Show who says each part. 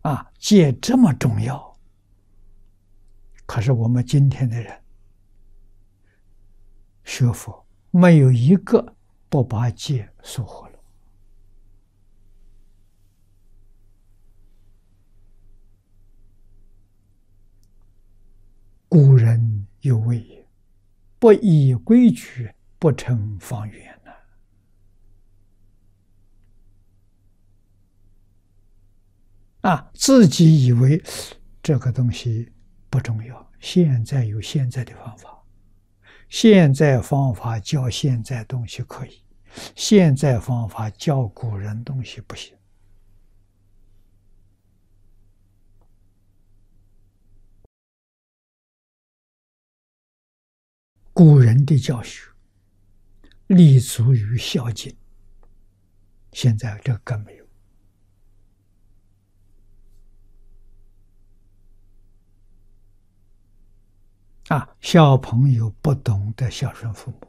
Speaker 1: 戒这么重要，可是我们今天的人学佛，没有一个不把戒疏忽了。古人有谓也：“不依规矩，不成方圆。”自己以为这个东西不重要，现在有现在的方法，现在方法教现在东西可以，现在方法教古人东西不行。古人的教学立足于孝敬，现在这个更没有。小朋友不懂得孝顺父母，